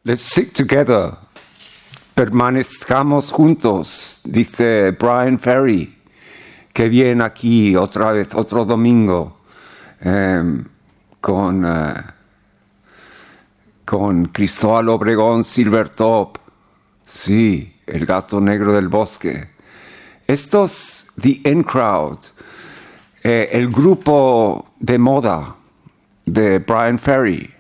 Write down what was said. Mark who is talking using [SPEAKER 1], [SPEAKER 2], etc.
[SPEAKER 1] Let's stick together. Permanezcamos juntos, dice Brian Ferry, que viene aquí otra vez, otro domingo, con Cristóbal Obregón Silvertop. Sí, el gato negro del bosque. Estos, The In Crowd, el grupo de moda de Brian Ferry,